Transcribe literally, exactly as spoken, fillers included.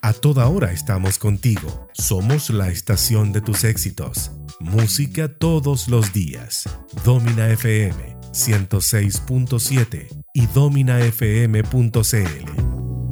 A toda hora estamos contigo. Somos la estación de tus éxitos. Música todos los días. Domina F M ciento seis punto siete y domina f m punto c l.